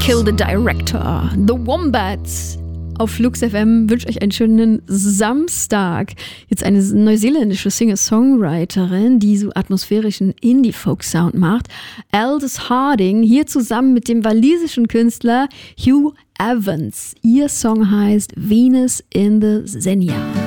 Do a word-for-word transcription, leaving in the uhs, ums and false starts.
Kill the Director. The Wombats. Auf Flux F M wünsche euch einen schönen Samstag. Jetzt eine neuseeländische Singer-Songwriterin, die so atmosphärischen Indie-Folk-Sound macht. Aldous Harding, hier zusammen mit dem walisischen Künstler Hugh Evans. Ihr Song heißt Venus in the Xenia.